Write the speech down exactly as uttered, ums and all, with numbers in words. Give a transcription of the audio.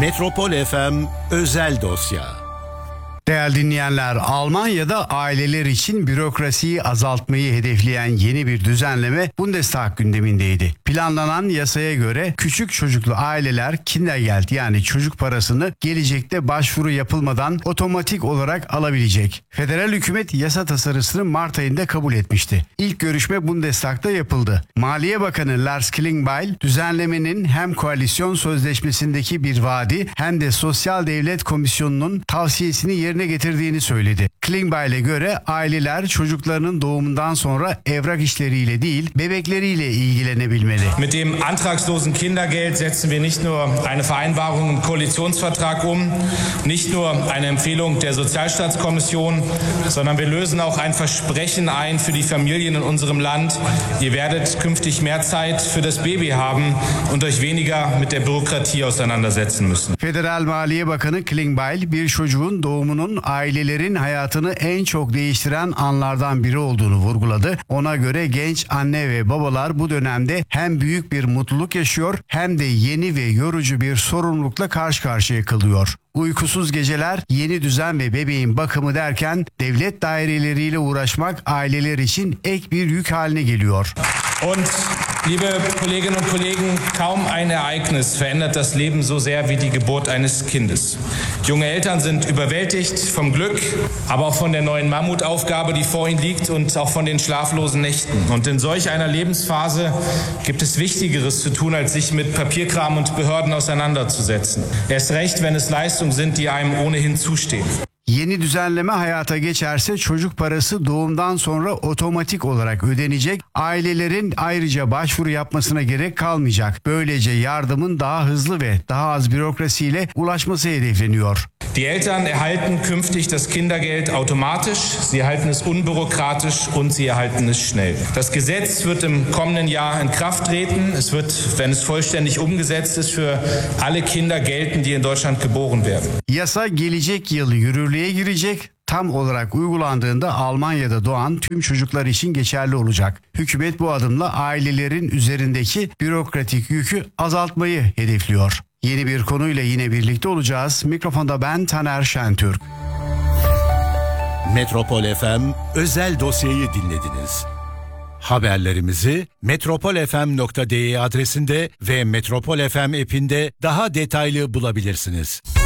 Metropol F M Özel Dosya. Değerli dinleyenler, Almanya'da aileler için bürokrasiyi azaltmayı hedefleyen yeni bir düzenleme Bundestag gündemindeydi. Planlanan yasaya göre küçük çocuklu aileler Kindergeld yani çocuk parasını gelecekte başvuru yapılmadan otomatik olarak alabilecek. Federal hükümet yasa tasarısını Mart ayında kabul etmişti. İlk görüşme Bundestag'da yapıldı. Maliye Bakanı Lars Klingbeil, düzenlemenin hem koalisyon sözleşmesindeki bir vaadi hem de Sosyal Devlet Komisyonu'nun tavsiyesini yerine getirdiğini söyledi. Klingbeil'e göre aileler çocuklarının doğumundan sonra evrak işleriyle değil, bebekleriyle ilgilenebilmeli. Mit dem antragslosen Kindergeld setzen wir nicht nur eine Vereinbarung im Koalitionsvertrag um, nicht nur eine Empfehlung der Sozialstaatskommission, sondern wir lösen auch ein Versprechen ein für die Familien in unserem Land. Ihr werdet künftig mehr Zeit für das Baby haben und euch weniger mit der Bürokratie auseinandersetzen müssen. Federal Maliye Bakanı Klingbeil, bir çocuğun doğumunun ailelerin hayatını en çok değiştiren anlardan biri olduğunu vurguladı. Ona göre genç anne ve babalar bu dönemde hem büyük bir mutluluk yaşıyor hem de yeni ve yorucu bir sorumlulukla karşı karşıya kalıyor. Uykusuz geceler, yeni düzen ve bebeğin bakımı derken devlet daireleriyle uğraşmak aileler için ek bir yük haline geliyor. Und liebe Kolleginnen und Kollegen, kaum ein Ereignis verändert das Leben so sehr wie die Geburt eines Kindes. Junge Eltern sind überwältigt vom Glück, aber auch von der neuen Mammutaufgabe, die vor ihnen liegt und auch von den schlaflosen Nächten. Und in solch einer Lebensphase gibt es Wichtigeres zu tun, als sich mit Papierkram und Behörden auseinanderzusetzen. Erst recht, wenn es Leistungen sind, die einem ohnehin zustehen. Yeni düzenleme hayata geçerse çocuk parası doğumdan sonra otomatik olarak ödenecek. Ailelerin ayrıca başvuru yapmasına gerek kalmayacak. Böylece yardımın daha hızlı ve daha az bürokrasiyle ulaşması hedefleniyor. Die Eltern erhalten künftig das Kindergeld automatisch, sie erhalten es unbürokratisch und sie erhalten es schnell. Das Gesetz wird im kommenden Jahr in Kraft treten. Es wird, wenn es vollständig umgesetzt ist, für alle Kinder gelten, die in Deutschland geboren werden. Yasa gelecek yıl yürürlüğe girecek. Tam olarak uygulandığında Almanya'da doğan tüm çocuklar için geçerli olacak. Hükümet bu adımla ailelerin üzerindeki bürokratik yükü azaltmayı hedefliyor. Yeni bir konuyla yine birlikte olacağız. Mikrofonda ben Taner Şentürk. Metropol F M Özel Dosyayı dinlediniz. Haberlerimizi metropol f m nokta d e adresinde ve Metropol F M app'inde daha detaylı bulabilirsiniz.